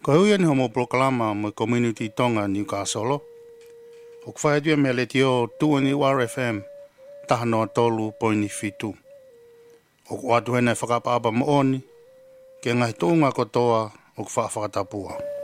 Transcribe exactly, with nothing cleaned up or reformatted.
Ko hui ni homo proklama mo community tonga Newcastle. O kwhai dua me le tio tu ni R F M tahano tolu poini fitu. O kwa atu hene whakapapa mo oni ke ngai tūnga kotoa o kwa whakatapua.